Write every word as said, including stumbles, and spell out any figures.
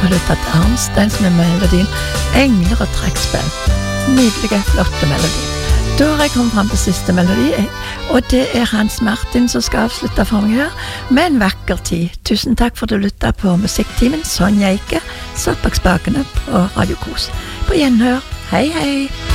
du har lyttet til Arnstein som er melodien Engler og trekkspill. Nydelige, flotte melodi. Da har jeg kommet frem til siste melodi, og det er Hans Martin som skal avslutte for meg her, med en vakker tid. Tusen takk for at du lyttet på Musikktimen. Sonja Eike satt bak spakene på Radio Kos. På gjenhør. Hei, hei!